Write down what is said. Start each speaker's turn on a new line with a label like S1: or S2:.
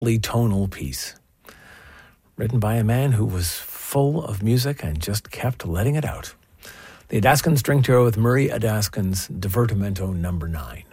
S1: tonal piece, written by a man who was full of music and just kept letting it out. The Adaskin String Trio with Murray Adaskin's Divertimento No. 9.